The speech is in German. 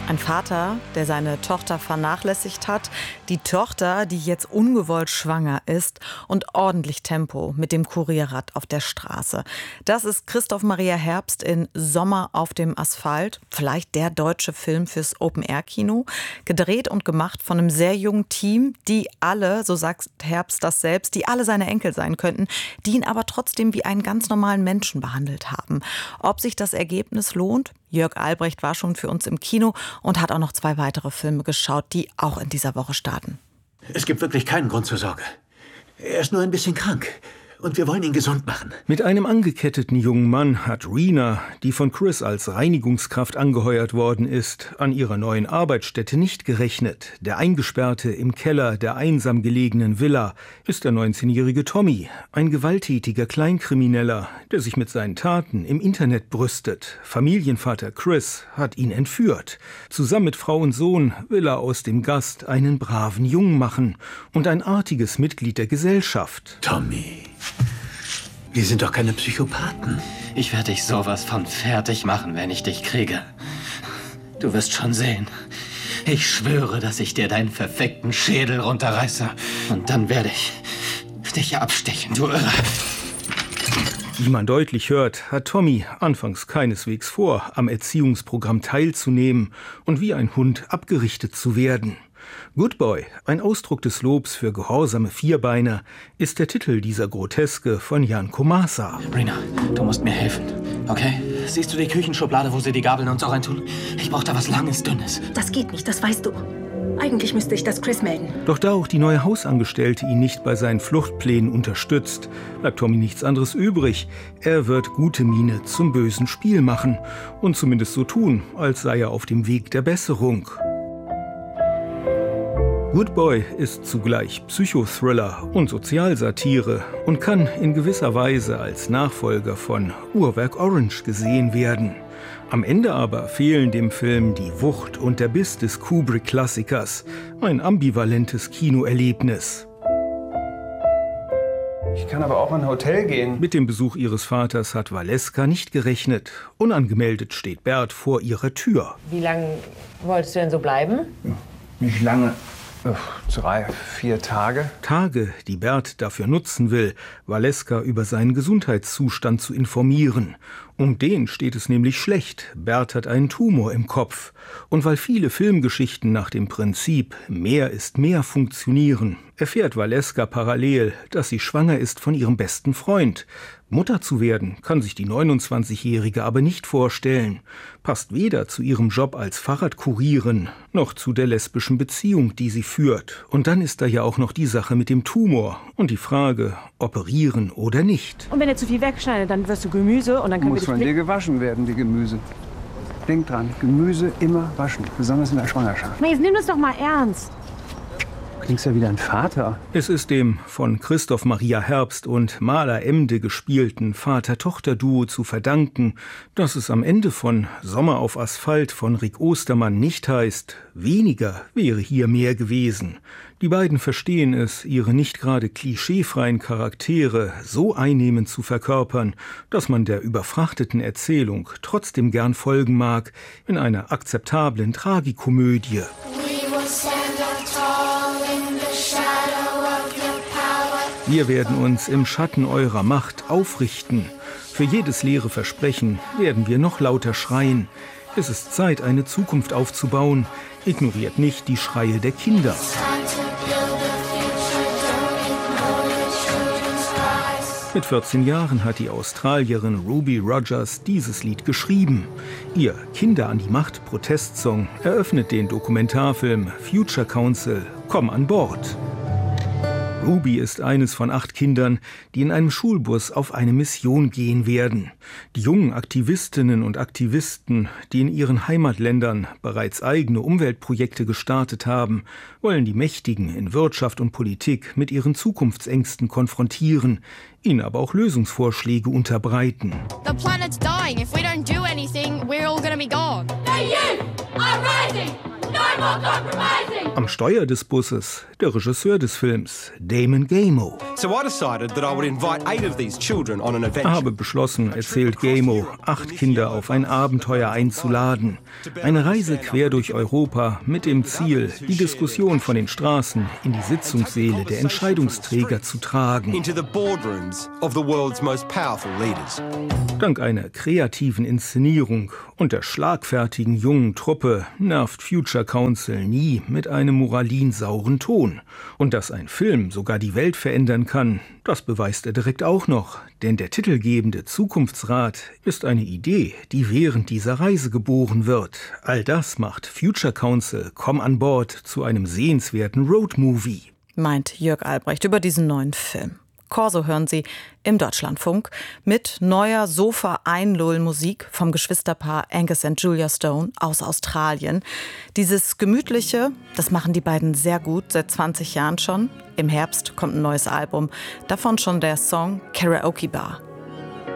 Ein Vater, der seine Tochter vernachlässigt hat, die Tochter, die jetzt ungewollt schwanger ist und ordentlich Tempo mit dem Kurierrad auf der Straße. Das ist Christoph Maria Herbst in Sommer auf dem Asphalt, vielleicht der deutsche Film fürs Open-Air-Kino, gedreht und gemacht von einem sehr jungen Team, die alle, so sagt Herbst das selbst, die alle seine Enkel sein könnten, die ihn aber trotzdem wie einen ganz normalen Menschen behandelt haben. Ob sich das Ergebnis lohnt? Jörg Albrecht war schon für uns im Kino und hat auch noch 2 weitere Filme geschaut, die auch in dieser Woche starten. Es gibt wirklich keinen Grund zur Sorge. Er ist nur ein bisschen krank. Und wir wollen ihn gesund machen. Mit einem angeketteten jungen Mann hat Rena, die von Chris als Reinigungskraft angeheuert worden ist, an ihrer neuen Arbeitsstätte nicht gerechnet. Der Eingesperrte im Keller der einsam gelegenen Villa ist der 19-jährige Tommy, ein gewalttätiger Kleinkrimineller, der sich mit seinen Taten im Internet brüstet. Familienvater Chris hat ihn entführt. Zusammen mit Frau und Sohn will er aus dem Gast einen braven Jungen machen und ein artiges Mitglied der Gesellschaft. Tommy, wir sind doch keine Psychopathen. Ich werde dich sowas von fertig machen, wenn ich dich kriege. Du wirst schon sehen. Ich schwöre, dass ich dir deinen verfickten Schädel runterreiße. Und dann werde ich dich abstechen, du Irre. Wie man deutlich hört, hat Tommy anfangs keineswegs vor, am Erziehungsprogramm teilzunehmen und wie ein Hund abgerichtet zu werden. Good Boy, ein Ausdruck des Lobs für gehorsame Vierbeiner, ist der Titel dieser Groteske von Jan Komasa. Rena, du musst mir helfen, okay? Siehst du die Küchenschublade, wo sie die Gabeln und so reintun? Ich brauche da was Langes, Dünnes. Das geht nicht, das weißt du. Eigentlich müsste ich das Chris melden. Doch da auch die neue Hausangestellte ihn nicht bei seinen Fluchtplänen unterstützt, bleibt Tommy nichts anderes übrig. Er wird gute Miene zum bösen Spiel machen und zumindest so tun, als sei er auf dem Weg der Besserung. Good Boy ist zugleich Psychothriller und Sozialsatire und kann in gewisser Weise als Nachfolger von Uhrwerk Orange gesehen werden. Am Ende aber fehlen dem Film die Wucht und der Biss des Kubrick-Klassikers, ein ambivalentes Kinoerlebnis. Ich kann aber auch in ein Hotel gehen. Mit dem Besuch ihres Vaters hat Valeska nicht gerechnet. Unangemeldet steht Bert vor ihrer Tür. Wie lange wolltest du denn so bleiben? Ja, nicht lange. 3, 4 Tage. Tage, die Bert dafür nutzen will, Valeska über seinen Gesundheitszustand zu informieren. Um den steht es nämlich schlecht. Bert hat einen Tumor im Kopf. Und weil viele Filmgeschichten nach dem Prinzip mehr ist mehr funktionieren, erfährt Valeska parallel, dass sie schwanger ist von ihrem besten Freund. Mutter zu werden kann sich die 29-Jährige aber nicht vorstellen. Passt weder zu ihrem Job als Fahrradkurierin noch zu der lesbischen Beziehung, die sie führt. Und dann ist da ja auch noch die Sache mit dem Tumor und die Frage, operieren oder nicht. Und wenn er zu viel wegschneidet, dann wirst du Gemüse und dann können wir Muss von dir gewaschen werden, die Gemüse. Denk dran, Gemüse immer waschen, besonders in der Schwangerschaft. Jetzt nimm das doch mal ernst. Du klingst ja wieder ein Vater. Es ist dem von Christoph Maria Herbst und Maler Emde gespielten Vater-Tochter-Duo zu verdanken, dass es am Ende von Sommer auf Asphalt von Rick Ostermann nicht heißt, weniger wäre hier mehr gewesen. Die beiden verstehen es, ihre nicht gerade klischeefreien Charaktere so einnehmend zu verkörpern, dass man der überfrachteten Erzählung trotzdem gern folgen mag, in einer akzeptablen Tragikomödie. Wir werden uns im Schatten eurer Macht aufrichten. Für jedes leere Versprechen werden wir noch lauter schreien. Es ist Zeit, eine Zukunft aufzubauen. Ignoriert nicht die Schreie der Kinder. Mit 14 Jahren hat die Australierin Ruby Rogers dieses Lied geschrieben. Ihr Kinder an die Macht Protestsong eröffnet den Dokumentarfilm Future Council – Komm an Bord. Ruby ist eines von 8 Kindern, die in einem Schulbus auf eine Mission gehen werden. Die jungen Aktivistinnen und Aktivisten, die in ihren Heimatländern bereits eigene Umweltprojekte gestartet haben, wollen die Mächtigen in Wirtschaft und Politik mit ihren Zukunftsängsten konfrontieren, ihnen aber auch Lösungsvorschläge unterbreiten. The planet's dying. If we don't do anything, we're all gonna be gone. The youth are rising. No Am Steuer des Busses der Regisseur des Films, Damon Gamo. Habe beschlossen, erzählt Gamo, 8 Kinder auf ein Abenteuer einzuladen. Eine Reise quer durch Europa mit dem Ziel, die Diskussion von den Straßen in die Sitzungssäle der Entscheidungsträger zu tragen. Dank einer kreativen Inszenierung und der schlagfertigen jungen Truppe nervt Future Council nie mit einem moralinsauren Ton. Und dass ein Film sogar die Welt verändern kann, das beweist er direkt auch noch. Denn der titelgebende Zukunftsrat ist eine Idee, die während dieser Reise geboren wird. All das macht Future Council Come on Board zu einem sehenswerten Roadmovie. Meint Jörg Albrecht über diesen neuen Film. Corso hören Sie im Deutschlandfunk mit neuer Sofa-Einlull-Musik vom Geschwisterpaar Angus und Julia Stone aus Australien. Dieses Gemütliche, das machen die beiden sehr gut, seit 20 Jahren schon. Im Herbst kommt ein neues Album, davon schon der Song Karaoke Bar.